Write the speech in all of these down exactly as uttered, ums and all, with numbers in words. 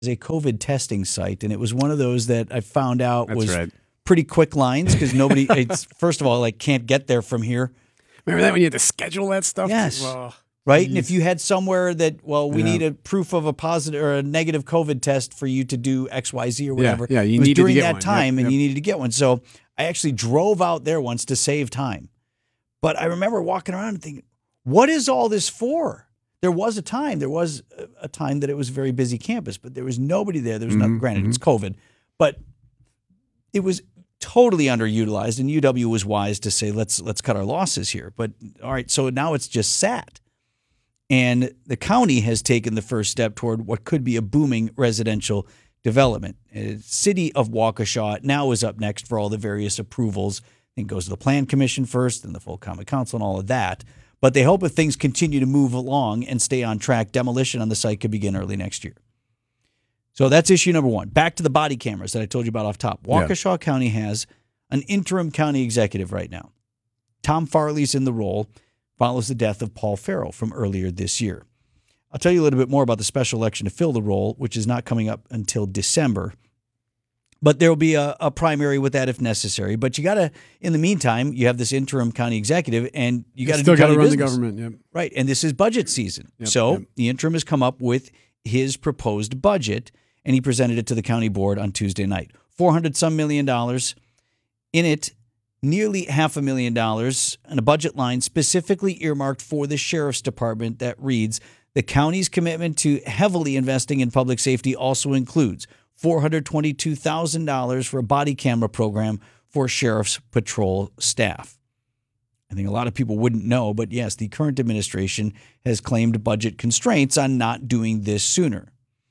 a COVID testing site, and it was one of those that I found out That's was right. pretty quick lines because nobody, it's, first of all, like can't get there from here. Remember that when you had to schedule that stuff? Yes. Oh, right? And if you had somewhere that, well, we Yeah. need a proof of a positive or a negative COVID test for you to do X, Y, Z or whatever. Yeah, you it was needed to during get that one. time Yep, and yep. you needed to get one. So I actually drove out there once to save time. But I remember walking around and thinking, what is all this for? There was a time, there was a time that it was a very busy campus, but there was nobody there. There was Mhm, not, granted, mhm. it's COVID, but it was totally underutilized, and U W was wise to say, let's let's cut our losses here. But all right, so now it's just sat. And the county has taken the first step toward what could be a booming residential development. Uh, City of Waukesha now is up next for all the various approvals. I think it goes to the Plan Commission first, then the full Common Council and all of that. But they hope if things continue to move along and stay on track, demolition on the site could begin early next year. So that's issue number one. Back to the body cameras that I told you about off top. Waukesha County has an interim county executive right now. Tom Farley's in the role, follows the death of Paul Farrell from earlier this year. I'll tell you a little bit more about the special election to fill the role, which is not coming up until December. But there will be a, a primary with that if necessary. But you got to, in the meantime, you have this interim county executive, and you got to still do got to county run business. the government. Yep. Right, and this is budget season. Yep, so yep. the interim has come up with his proposed budget, and he presented it to the county board on Tuesday night. four hundred some million dollars. In it, nearly half a million dollars and a budget line specifically earmarked for the sheriff's department that reads, the county's commitment to heavily investing in public safety also includes four hundred twenty-two thousand dollars for a body camera program for sheriff's patrol staff. I think a lot of people wouldn't know, but yes, the current administration has claimed budget constraints on not doing this sooner.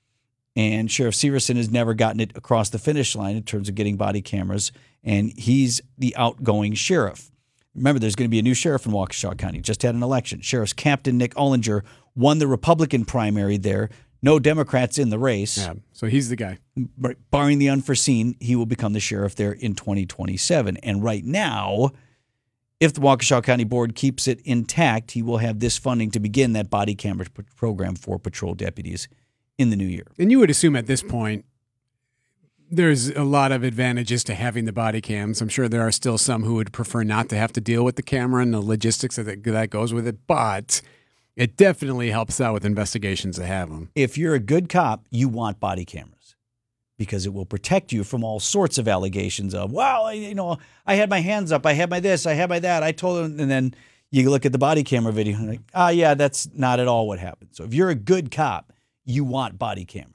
And Sheriff Severson has never gotten it across the finish line in terms of getting body cameras, and he's the outgoing sheriff. Remember, there's going to be a new sheriff in Waukesha County. Just had an election. Sheriff's Captain Nick Ollinger won the Republican primary there. No Democrats in the race. Yeah, so he's the guy. Barring the unforeseen, he will become the sheriff there in twenty twenty-seven. And right now, if the Waukesha County Board keeps it intact, he will have this funding to begin that body camera p- program for patrol deputies in the new year. And you would assume at this point, there's a lot of advantages to having the body cams. I'm sure there are still some who would prefer not to have to deal with the camera and the logistics that that goes with it, but it definitely helps out with investigations to have them. If you're a good cop, you want body cameras because it will protect you from all sorts of allegations of, well, I- you know, I had my hands up, I had my this, I had my that, I told him, and then you look at the body camera video and like, ah, yeah, that's not at all what happened. So if you're a good cop, you want body cameras.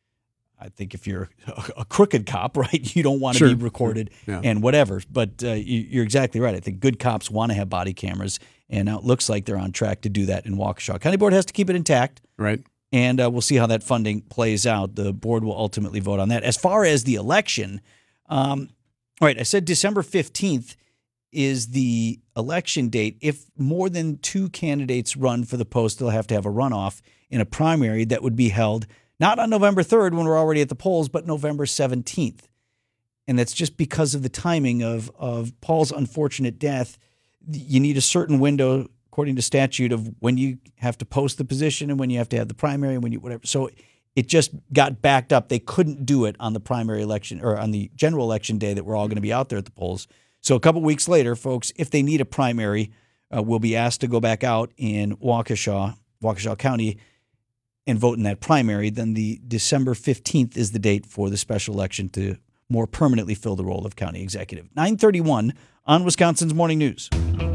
I think if you're a, a crooked cop, right, you don't want to Sure. be recorded Yeah. and whatever. But uh, you, you're exactly right. I think good cops want to have body cameras, and now it looks like they're on track to do that in Waukesha. County Board has to keep it intact. Right. And uh, we'll see how that funding plays out. The board will ultimately vote on that. As far as the election, um, all right, I said December fifteenth is the election date. If more than two candidates run for the post, they'll have to have a runoff in a primary that would be held not on November third when we're already at the polls, but November seventeenth. And that's just because of the timing of, of Paul's unfortunate death. You need a certain window, according to statute, of when you have to post the position and when you have to have the primary and when you whatever. So it just got backed up. They couldn't do it on the primary election or on the general election day that we're all going to be out there at the polls. So a couple weeks later, folks, if they need a primary, uh, will be asked to go back out in Waukesha, Waukesha County, and vote in that primary. Then the December fifteenth is the date for the special election to more permanently fill the role of county executive. nine thirty-one on Wisconsin's Morning News.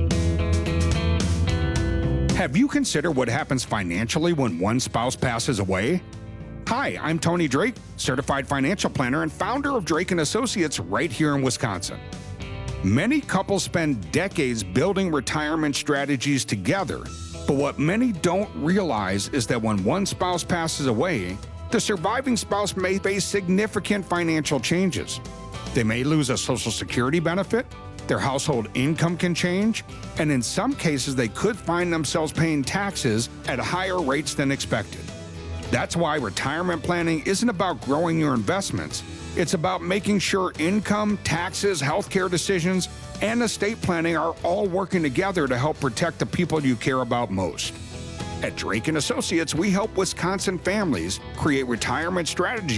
Have you considered what happens financially when one spouse passes away? Hi, I'm Tony Drake, certified financial planner and founder of Drake and Associates right here in Wisconsin. Many couples spend decades building retirement strategies together, but what many don't realize is that when one spouse passes away, the surviving spouse may face significant financial changes. They may lose a Social Security benefit, their household income can change, and in some cases they could find themselves paying taxes at higher rates than expected. That's why retirement planning isn't about growing your investments. It's about making sure income, taxes, healthcare decisions, and estate planning are all working together to help protect the people you care about most. At Drake and Associates, we help Wisconsin families create retirement strategies